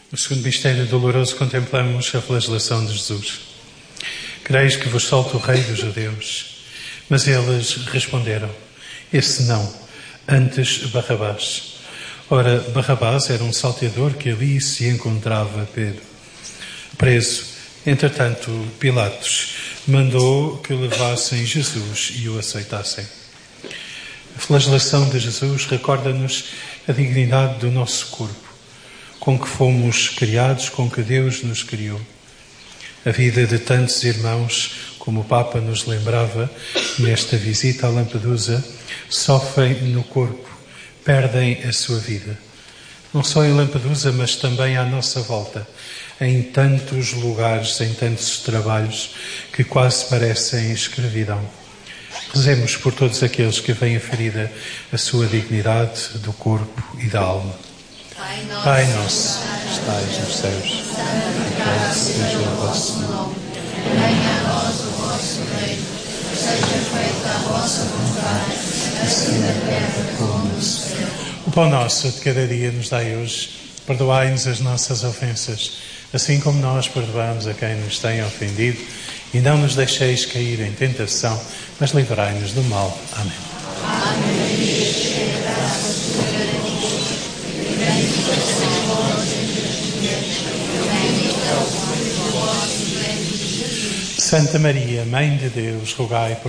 No segundo mistério doloroso contemplamos a flagelação de Jesus. Quereis que vos solte o rei dos judeus? Mas eles responderam, esse não, antes Barrabás. Ora, Barrabás era um salteador que ali se encontrava preso. Entretanto, Pilatos mandou que levassem Jesus e o aceitassem. A flagelação de Jesus recorda-nos a dignidade do nosso corpo, com que fomos criados, com que Deus nos criou. A vida de tantos irmãos, como o Papa nos lembrava nesta visita a Lampedusa, sofrem no corpo, perdem a sua vida. Não só em Lampedusa, mas também à nossa volta, em tantos lugares, em tantos trabalhos que quase parecem escravidão. Rezemos por todos aqueles que veem ferida a sua dignidade do corpo e da alma. Pai nosso, que estais nos céus, santificado seja o vosso nome. Venha a nós o vosso reino, seja feita a vossa vontade, assim na terra como no céu. O pão nosso de cada dia nos dai hoje. Perdoai-nos as nossas ofensas, assim como nós perdoamos a quem nos tem ofendido. E não nos deixeis cair em tentação, mas livrai-nos do mal. Amém. Santa Maria, Mãe de Deus, rogai por